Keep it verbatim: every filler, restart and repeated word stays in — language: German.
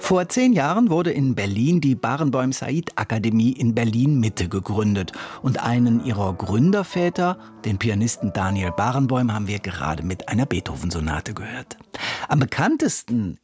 Vor zehn Jahren wurde in Berlin die Barenboim-Said-Akademie in Berlin-Mitte gegründet. Und einen ihrer Gründerväter, den Pianisten Daniel Barenboim, haben wir gerade mit einer Beethoven-Sonate gehört. Am bekanntesten